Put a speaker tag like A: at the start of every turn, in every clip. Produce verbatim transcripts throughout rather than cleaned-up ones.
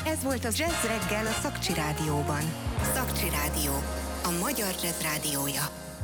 A: Ez volt az Jazz Reggel a Szakcsi Rádióban. Szakcsi Rádió, a magyar jazz rádiója.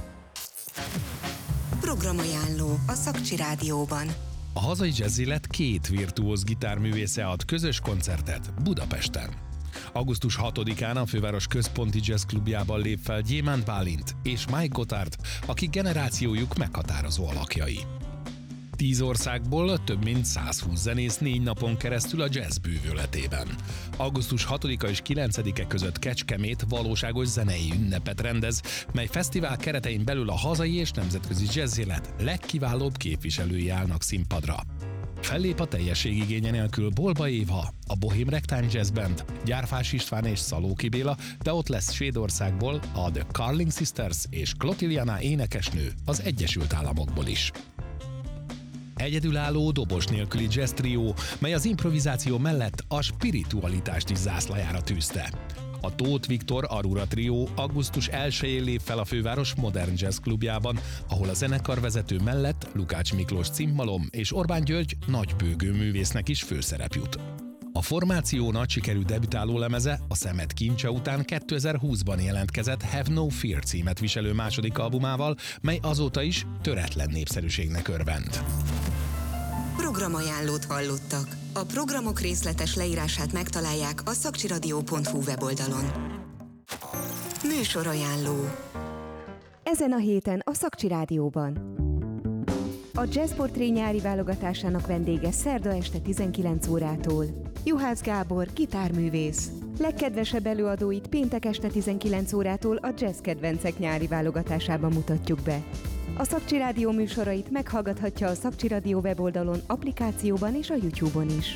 A: Programajánló a Szakcsi Rádióban.
B: A hazai jazz élet két virtuóz gitárművésze ad közös koncertet Budapesten. augusztus hatodikán a főváros központi jazz klubjában lép fel Gyémánt Bálint és Mike Gotthard, akik generációjuk meghatározó alakjai. Tíz országból több mint százhúsz zenész négy napon keresztül a jazz bűvöletében. augusztus hatodika és kilencedike között Kecskemét valóságos zenei ünnepet rendez, mely fesztivál keretein belül a hazai és nemzetközi jazz élet legkiválóbb képviselői állnak színpadra. Fellép a teljességigénye nélkül Bolba Éva, a Bohém Ragtime Jazz Band, Gyárfás István és Szalóki Béla, de ott lesz Svédországból a The Carling Sisters és Clotilde énekesnő az Egyesült Államokból is. Egyedülálló dobos nélküli jazz trió, mely az improvizáció mellett a spiritualitást is zászlajára tűzte. A Tóth Viktor Arura trió augusztus elsején lép fel a főváros Modern Jazz klubjában, ahol a zenekarvezető mellett Lukács Miklós cimbalom és Orbán György nagybőgő művésznek is főszerep jut. A formáció nagy sikerű debütáló lemeze a Szemed kincse után kétezer-húszban jelentkezett Have No Fear címet viselő második albumával, mely azóta is töretlen népszerűségnek örvend.
A: Programajánlót hallottak. A programok részletes leírását megtalálják a szakcsiradio pont hu weboldalon. Műsorajánló.
C: Ezen a héten a Szakcsi Rádióban. A Jazz Portré nyári válogatásának vendége szerda este tizenkilenc órától. Juhász Gábor, gitárművész. Legkedvesebb előadóit péntek este tizenkilenc órától a Jazz Kedvencek nyári válogatásában mutatjuk be. A Szakcsi Rádió műsorait meghallgathatja a Szakcsi Rádió weboldalon, applikációban és a YouTube-on is.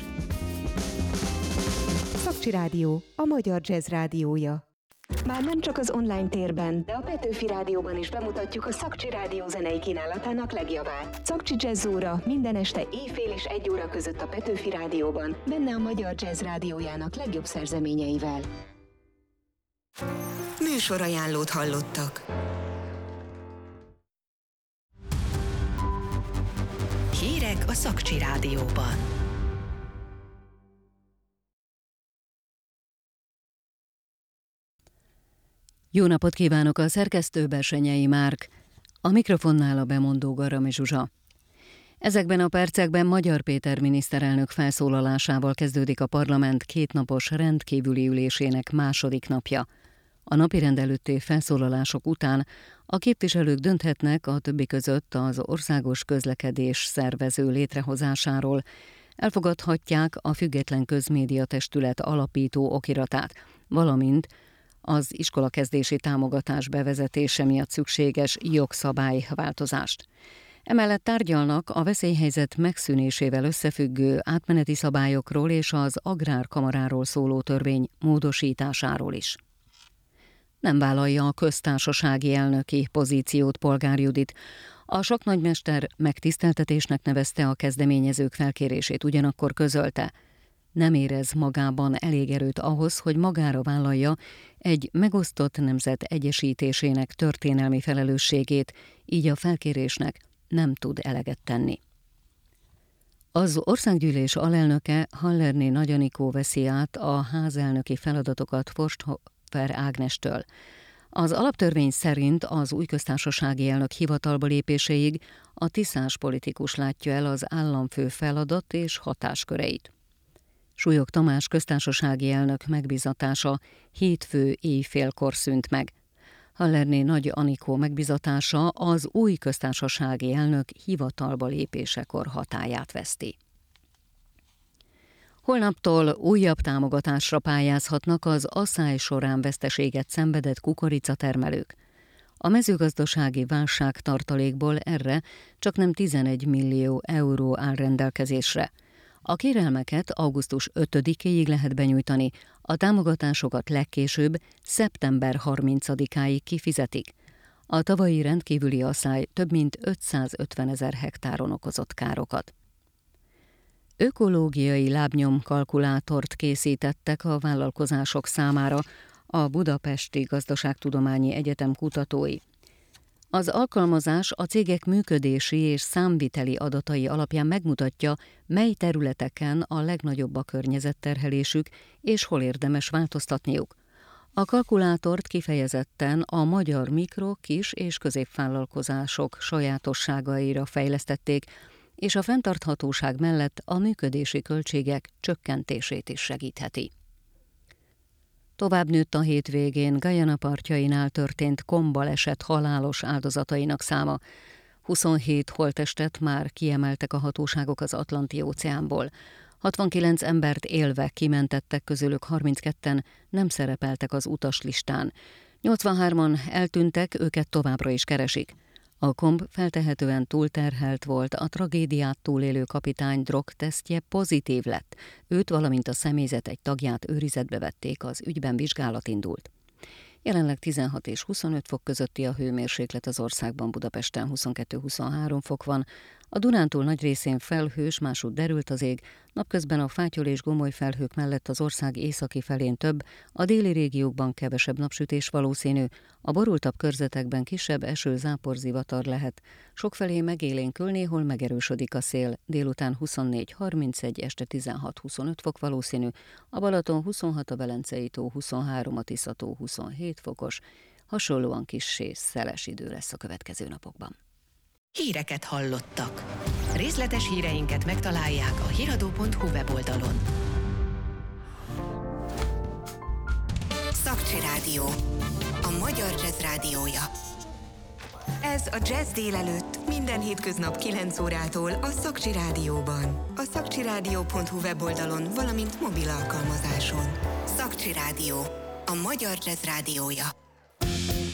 C: Szakcsi Rádió, a magyar jazz rádiója. Már nem csak az online térben, de a Petőfi Rádióban is bemutatjuk a Szakcsi Rádió zenei kínálatának legjavát. Szakcsi Jazz óra minden este éjfél és egy óra között a Petőfi Rádióban, benne a magyar jazz rádiójának legjobb szerzeményeivel.
A: Műsorajánlót hallottak. Hírek a Szakcsi Rádióban.
D: Jó napot kívánok, a szerkesztő Bessenyei Márk, a mikrofonnál a bemondó Garami Zsuzsa. Ezekben a percekben Magyar Péter miniszterelnök felszólalásával kezdődik a parlament kétnapos rendkívüli ülésének második napja. A napirend előtti felszólalások után a képviselők dönthetnek a többi között az országos közlekedés szervező létrehozásáról, elfogadhatják a Független Közmédia Testület alapító okiratát, valamint az iskolakezdési támogatás bevezetése miatt szükséges jogszabályváltozást. Emellett tárgyalnak a veszélyhelyzet megszűnésével összefüggő átmeneti szabályokról és az agrárkamaráról szóló törvény módosításáról is. Nem vállalja a köztársasági elnöki pozíciót Polgár Judit. A saknagymester megtiszteltetésnek nevezte a kezdeményezők felkérését, ugyanakkor közölte, nem érez magában elég erőt ahhoz, hogy magára vállalja egy megosztott nemzet egyesítésének történelmi felelősségét, így a felkérésnek nem tud eleget tenni. Az országgyűlés alelnöke, Hallerné Nagy Anikó veszi át a házelnöki feladatokat Forsthofer Ágnestől. Az alaptörvény szerint az új köztársasági elnök hivatalba lépéséig a tiszás politikus látja el az államfő feladat és hatásköreit. Súlyog Tamás köztársasági elnök megbízatása hétfő éjfélkor szűnt meg. Hallerné Nagy Anikó megbízatása az új köztársasági elnök hivatalba lépésekor hatályát veszti. Holnaptól újabb támogatásra pályázhatnak az asszály során veszteséget szenvedett kukoricatermelők. A mezőgazdasági válság tartalékból erre csaknem tizenegy millió euró áll rendelkezésre. A kérelmeket augusztus ötödikéig lehet benyújtani, a támogatásokat legkésőbb szeptember harmincadikáig kifizetik. A tavalyi rendkívüli asszály több mint ötszázötvenezer hektáron okozott károkat. Ökológiai lábnyomkalkulátort készítettek a vállalkozások számára a Budapesti Gazdaságtudományi Egyetem kutatói. Az alkalmazás a cégek működési és számviteli adatai alapján megmutatja, mely területeken a legnagyobb a környezetterhelésük, és hol érdemes változtatniuk. A kalkulátort kifejezetten a magyar mikro-, kis- és középvállalkozások sajátosságaira fejlesztették, és a fenntarthatóság mellett a működési költségek csökkentését is segítheti. Tovább nőtt a hétvégén Guyana partjainál történt kombaleset halálos áldozatainak száma. huszonhét holttestet már kiemeltek a hatóságok az Atlanti-óceánból. hatvankilenc embert élve kimentettek, közülük harmincketten nem szerepeltek az utaslistán. nyolcvanhárman eltűntek, őket továbbra is keresik. A komb feltehetően túlterhelt volt, a tragédiát túlélő kapitány drogtesztje pozitív lett. Őt, valamint a személyzet egy tagját őrizetbe vették, az ügyben vizsgálat indult. Jelenleg tizenhat és huszonöt fok közötti a hőmérséklet az országban, Budapesten huszonkettő-huszonhárom fok van. A Dunántúl nagy részén felhős, másútt derült az ég, napközben a fátyol és gomoly felhők mellett az ország északi felén több, a déli régiókban kevesebb napsütés valószínű, a borultabb körzetekben kisebb eső-záporzivatar lehet. Sokfelé megélénkül, néhol megerősödik a szél, délután huszonnégy-harmincegy, este tizenhat-huszonöt fok valószínű, a Balaton huszonhat, a Velencei tó huszonhárom, a Tisza-tó huszonhét fokos, hasonlóan kissé szeles idő lesz a következő napokban.
A: Híreket hallottak. Részletes híreinket megtalálják a hiradó pont hu weboldalon. Szakcsi Rádió. A magyar jazz rádiója. Ez a Jazz délelőtt minden hétköznap kilenc órától a Szakcsi Rádióban. A szakcsi rádió pont hu weboldalon, valamint mobil alkalmazáson. Szakcsi Rádió. A magyar jazz rádiója.